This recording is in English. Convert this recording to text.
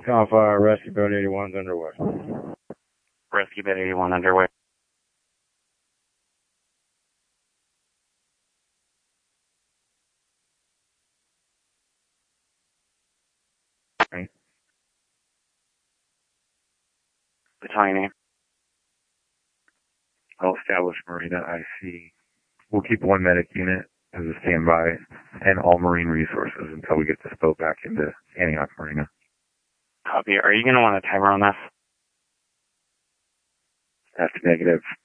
Alpha, Rescue Boat 81's underway. Rescue Boat 81 underway. Right. Battalion name. I'll establish Marina IC. We'll keep one medic unit as a standby and all marine resources until we get this boat back into Antioch Marina. Copy. Are you going to want a timer on this? That's negative.